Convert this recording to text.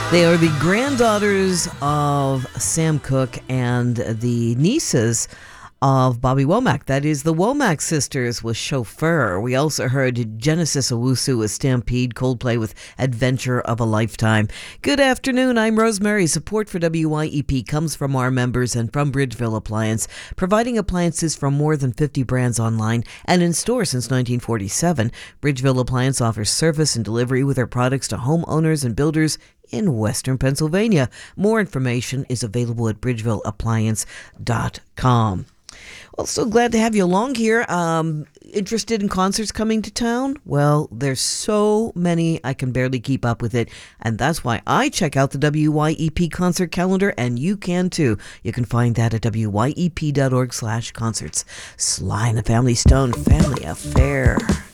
They are the granddaughters of Sam Cooke and the nieces of Bobby Womack. That is the Womack sisters with Chauffeur. We also heard Genesis Owusu with Stampede, Coldplay with Adventure of a Lifetime. Good afternoon, I'm Rosemary. Support for WYEP comes from our members and from Bridgeville Appliance, providing appliances from more than 50 brands online and in store since 1947. Bridgeville Appliance offers service and delivery with their products to homeowners and builders in Western Pennsylvania. More information is available at bridgevilleappliance.com. Well, so glad to have you along here. Interested in concerts coming to town? Well, there's so many I can barely keep up with it, and that's why I check out the WYEP concert calendar, and you can too. You can find that at wyep.org/concerts. Sly and the Family Stone Family Affair.